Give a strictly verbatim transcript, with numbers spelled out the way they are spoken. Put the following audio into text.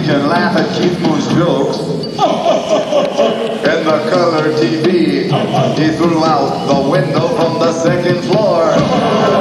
can laugh at Keith Moon's jokes. And the color T V, he threw out the window from the second floor.